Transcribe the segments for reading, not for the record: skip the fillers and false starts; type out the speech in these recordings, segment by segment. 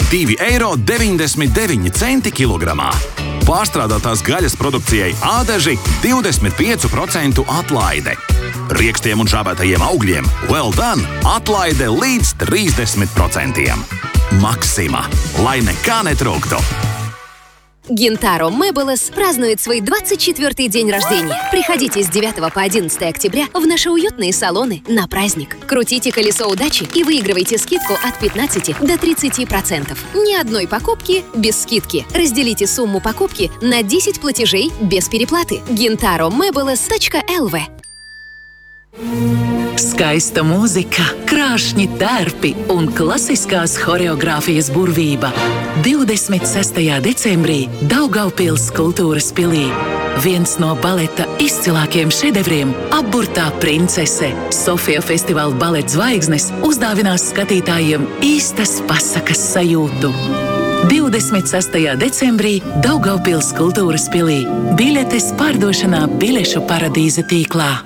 2,99 eiro kilogramā. Pārstrādātās gaļas produkcijai ādaži 25% atlaide. Riekstiem un žāvētajiem augļiem Well Done atlaide līdz 30%. Максима. Lai nekā netrūktu. Гинтаро Мэбелес празднует свой 24-й день рождения. Приходите с 9 по 11 октября в наши уютные салоны на праздник. Крутите колесо удачи и выигрывайте скидку от 15 до 30%. Ни одной покупки без скидки. Разделите сумму покупки на 10 платежей без переплаты. GintaroMebeles.lv. Skaista mūzika, krāšņi tērpi un klasiskās horeogrāfijas burvība. 26. decembrī Daugavpils kultūras pilī. Viens no baleta izcilākiem šedevriem – Apburtā princese. Sofija festivāla baleta zvaigznes uzdāvinās skatītājiem īstas pasakas sajūtu. 26. decembrī Daugavpils kultūras pilī. Biļetes pārdošanā Biļešu paradīze tīklā.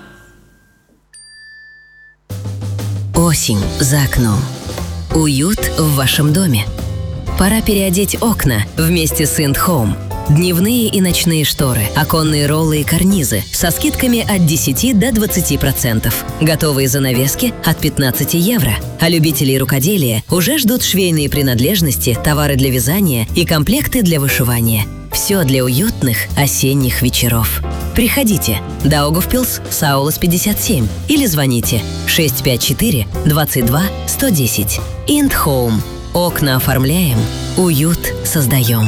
Осень за окном. Уют в вашем доме. Пора переодеть окна вместе с IndHome. Дневные и ночные шторы, оконные роллы и карнизы со скидками от 10 до 20%. Готовые занавески от 15 евро. А любителей рукоделия уже ждут швейные принадлежности, товары для вязания и комплекты для вышивания. Все для уютных осенних вечеров. Приходите. Даугавпилс, Саулас 57 или звоните 654 22 110. IndHome. Окна оформляем, уют создаем.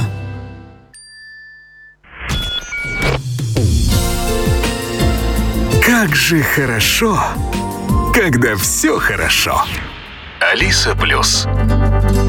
Как же хорошо, когда все хорошо. Алиса Плюс.